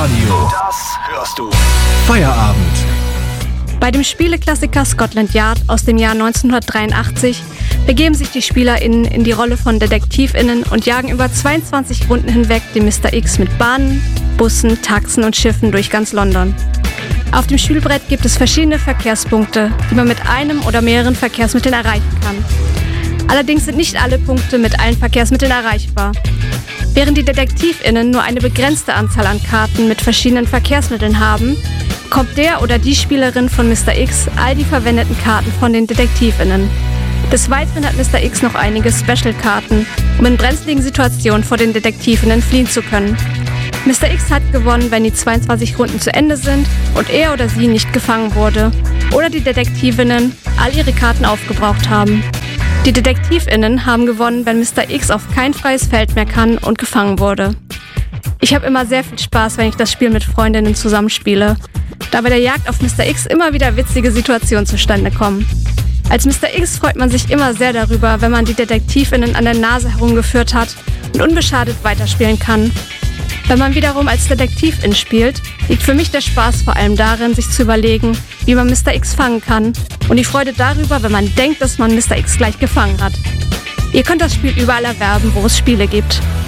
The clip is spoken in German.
Radio. Das hörst du. Feierabend. Bei dem Spieleklassiker Scotland Yard aus dem Jahr 1983 begeben sich die SpielerInnen in die Rolle von DetektivInnen und jagen über 22 Runden hinweg den Mr. X mit Bahnen, Bussen, Taxen und Schiffen durch ganz London. Auf dem Spielbrett gibt es verschiedene Verkehrspunkte, die man mit einem oder mehreren Verkehrsmitteln erreichen kann. Allerdings sind nicht alle Punkte mit allen Verkehrsmitteln erreichbar. Während die DetektivInnen nur eine begrenzte Anzahl an Karten mit verschiedenen Verkehrsmitteln haben, bekommt der oder die Spielerin von Mr. X all die verwendeten Karten von den DetektivInnen. Des Weiteren hat Mr. X noch einige Special-Karten, um in brenzligen Situationen vor den DetektivInnen fliehen zu können. Mr. X hat gewonnen, wenn die 22 Runden zu Ende sind und er oder sie nicht gefangen wurde oder die DetektivInnen all ihre Karten aufgebraucht haben. Die DetektivInnen haben gewonnen, wenn Mr. X auf kein freies Feld mehr kann und gefangen wurde. Ich habe immer sehr viel Spaß, wenn ich das Spiel mit Freundinnen zusammenspiele, da bei der Jagd auf Mr. X immer wieder witzige Situationen zustande kommen. Als Mr. X freut man sich immer sehr darüber, wenn man die DetektivInnen an der Nase herumgeführt hat und unbeschadet weiterspielen kann. Wenn man wiederum als Detektivin spielt, liegt für mich der Spaß vor allem darin, sich zu überlegen, wie man Mr. X fangen kann und die Freude darüber, wenn man denkt, dass man Mr. X gleich gefangen hat. Ihr könnt das Spiel überall erwerben, wo es Spiele gibt.